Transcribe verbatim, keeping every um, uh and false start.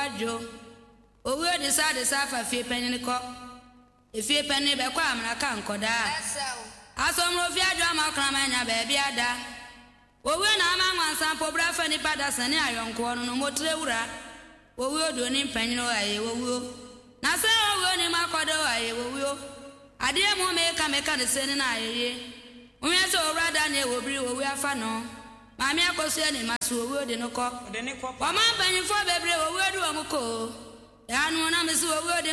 adwo owo de sa de sa fa fie panyin ko efie panyin be kwa amra ka nkoda asomro fie adwo amakra manya ba bia da owo na ama nwansan pobra fa ni pada sane ayonko no no motre wura owo do ni panyin o aye owo na se owo ni makodo aye owo ade mo me ka me ka de se ni na aye onye so owura da na ewobiri owo afa no Mami akoso ni masu owo de no ko. O ma panyin fo bebre owo du omuko. Ya nu na me so owo de